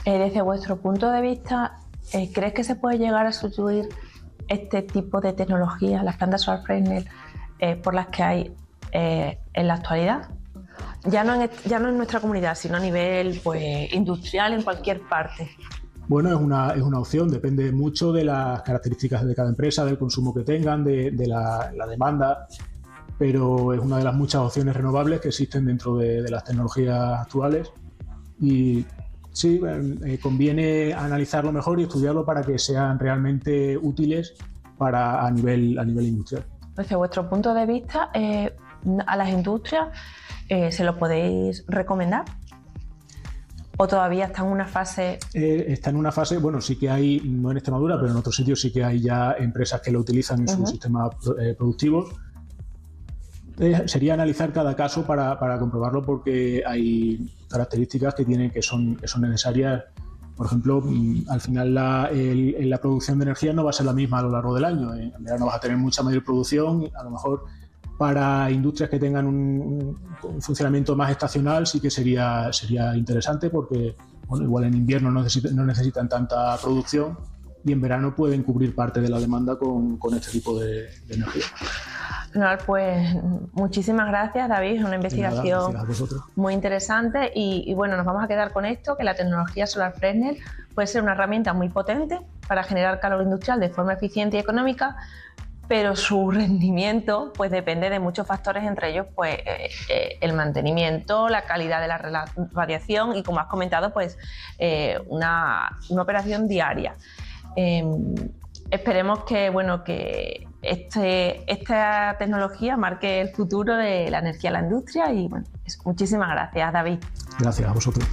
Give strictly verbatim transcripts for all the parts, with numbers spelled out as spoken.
Eh, desde vuestro punto de vista, eh, ¿crees que se puede llegar a sustituir este tipo de tecnología, las plantas solar Fresnel, eh, por las que hay eh, en la actualidad? Ya no, en, ya no en nuestra comunidad, sino a nivel pues, industrial en cualquier parte. Bueno, es una, es una opción, depende mucho de las características de cada empresa, del consumo que tengan, de, de la, la demanda, pero es una de las muchas opciones renovables que existen dentro de, de las tecnologías actuales. Y sí, eh, conviene analizarlo mejor y estudiarlo para que sean realmente útiles para, a, nivel, a nivel industrial. Desde vuestro punto de vista, eh, a las industrias, eh, ¿se lo podéis recomendar? ¿O todavía está en una fase...? Eh, está en una fase, bueno, sí que hay, no en Extremadura, pero en otros sitios sí que hay ya empresas que lo utilizan en uh-huh. sus sistemas eh, productivos. Eh, sería analizar cada caso para, para comprobarlo, porque hay características que, tienen, que, son, que son necesarias. Por ejemplo, al final la, el, la producción de energía no va a ser la misma a lo largo del año. En verano vas a tener mucha mayor producción, a lo mejor para industrias que tengan un, un funcionamiento más estacional sí que sería, sería interesante, porque bueno, igual en invierno no necesitan, no necesitan tanta producción y en verano pueden cubrir parte de la demanda con, con este tipo de, de energía. No, pues muchísimas gracias, David, es una investigación nada, muy interesante y, y bueno, nos vamos a quedar con esto, que la tecnología solar Fresnel puede ser una herramienta muy potente para generar calor industrial de forma eficiente y económica, pero su rendimiento pues depende de muchos factores, entre ellos pues eh, eh, el mantenimiento, la calidad de la radiación y, como has comentado, pues eh, una, una operación diaria. Eh, esperemos que, bueno, que este, esta tecnología marque el futuro de la energía en la industria y bueno, muchísimas gracias, David. Gracias a vosotros.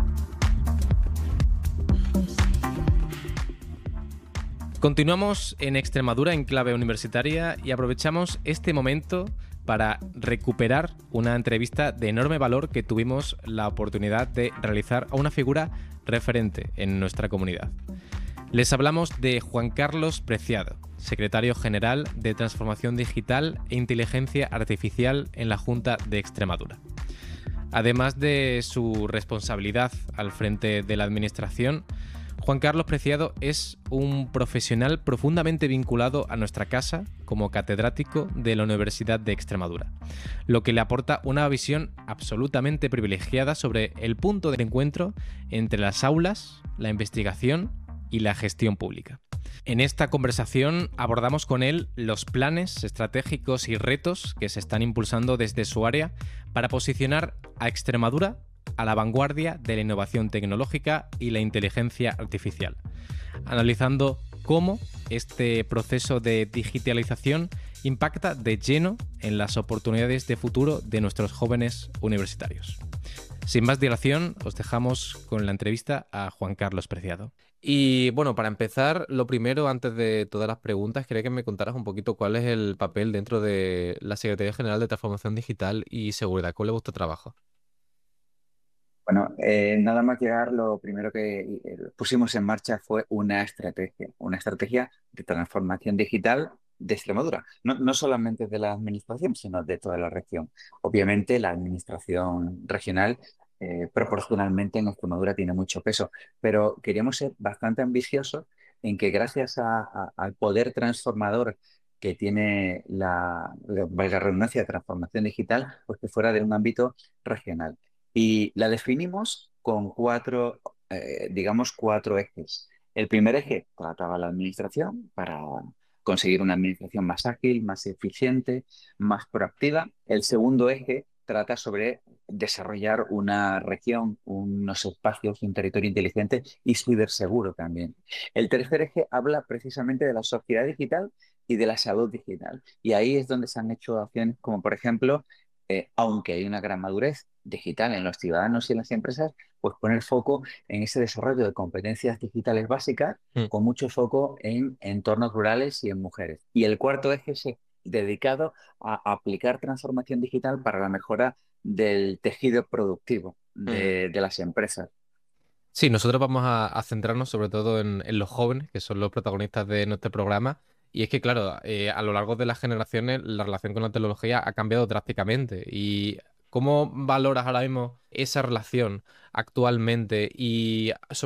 Continuamos en Extremadura en clave universitaria y aprovechamos este momento para recuperar una entrevista de enorme valor que tuvimos la oportunidad de realizar a una figura referente en nuestra comunidad. Les hablamos de Juan Carlos Preciado, secretario general de Transformación Digital e Inteligencia Artificial en la Junta de Extremadura. Además de su responsabilidad al frente de la administración, Juan Carlos Preciado es un profesional profundamente vinculado a nuestra casa como catedrático de la Universidad de Extremadura, lo que le aporta una visión absolutamente privilegiada sobre el punto de encuentro entre las aulas, la investigación y la gestión pública. En esta conversación abordamos con él los planes estratégicos y retos que se están impulsando desde su área para posicionar a Extremadura a la vanguardia de la innovación tecnológica y la inteligencia artificial, analizando cómo este proceso de digitalización impacta de lleno en las oportunidades de futuro de nuestros jóvenes universitarios. Sin más dilación, os dejamos con la entrevista a Juan Carlos Preciado. Y bueno, para empezar, lo primero, antes de todas las preguntas, quería que me contaras un poquito cuál es el papel dentro de la Secretaría General de Transformación Digital y Seguridad. ¿Cuál es vuestro trabajo? Bueno, eh, nada más llegar, lo primero que eh, pusimos en marcha fue una estrategia, una estrategia de transformación digital de Extremadura, no, no solamente de la administración, sino de toda la región. Obviamente la administración regional eh, proporcionalmente en Extremadura tiene mucho peso, pero queríamos ser bastante ambiciosos en que gracias a, a, al poder transformador que tiene la, la, valga la redundancia, de transformación digital, pues que fuera de un ámbito regional. Y la definimos con cuatro, eh, digamos, cuatro ejes. El primer eje trataba la administración para conseguir una administración más ágil, más eficiente, más proactiva. El segundo eje trata sobre desarrollar una región, unos espacios, un territorio inteligente y ciberseguro también. El tercer eje habla precisamente de la sociedad digital y de la salud digital. Y ahí es donde se han hecho acciones como, por ejemplo, eh, aunque hay una gran madurez digital en los ciudadanos y en las empresas, pues poner foco en ese desarrollo de competencias digitales básicas, mm. con mucho foco en entornos rurales y en mujeres. Y el cuarto eje es dedicado a aplicar transformación digital para la mejora del tejido productivo de, mm. de las empresas. Sí, nosotros vamos a, a centrarnos sobre todo en, en los jóvenes, que son los protagonistas de nuestro programa. Y es que, claro, eh, a lo largo de las generaciones la relación con la tecnología ha cambiado drásticamente. ¿Y cómo valoras ahora mismo esa relación actualmente y sobre